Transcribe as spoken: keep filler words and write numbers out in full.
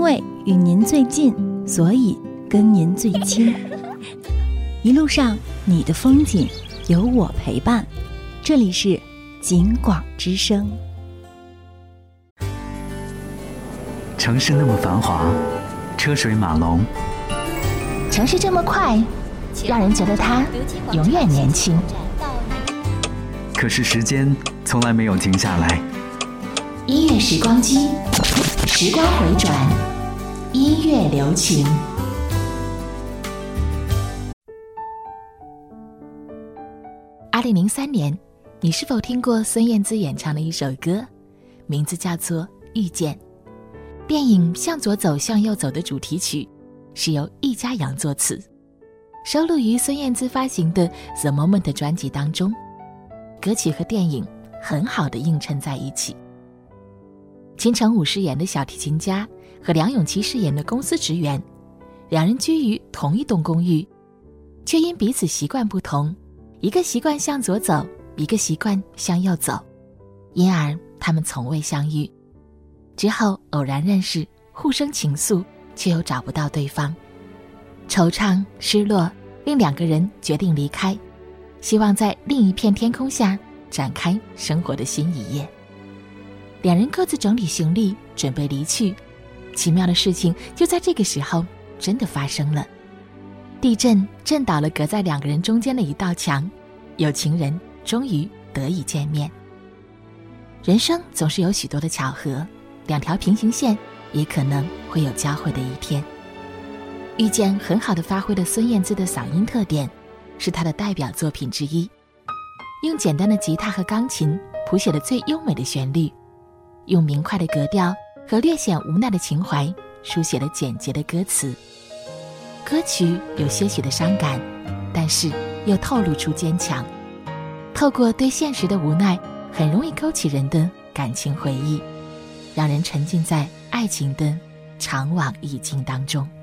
因为与您最近，所以跟您最亲。一路上你的风景有我陪伴，这里是景广之声。 城市那么繁华，车水马龙， 城市这么快，让人觉得它永远年轻。 可是时间从来没有停下来。 音乐时光机，时光回转，音乐留情。二零零三年，你是否听过孙燕姿演唱的一首歌，名字叫做《遇见》？电影《向左走向右走》的主题曲是由易家扬作词，收录于孙燕姿发行的《The Moment》专辑当中。歌曲和电影很好的映衬在一起。金城武饰演的小提琴家和梁咏琪饰演的公司职员，两人居于同一栋公寓，却因彼此习惯不同，一个习惯向左走，一个习惯向右走，因而他们从未相遇。之后偶然认识，互生情愫，却又找不到对方。惆怅失落令两个人决定离开，希望在另一片天空下展开生活的新一页。两人各自整理行李，准备离去。奇妙的事情就在这个时候真的发生了。地震震倒了隔在两个人中间的一道墙，有情人终于得以见面。人生总是有许多的巧合，两条平行线也可能会有交汇的一天。遇见很好地发挥了孙燕姿的嗓音特点，是她的代表作品之一。用简单的吉他和钢琴谱写了最优美的旋律，用明快的格调和略显无奈的情怀书写了简洁的歌词。歌曲有些许的伤感，但是又透露出坚强。透过对现实的无奈，很容易勾起人的感情回忆，让人沉浸在爱情的长往意境当中。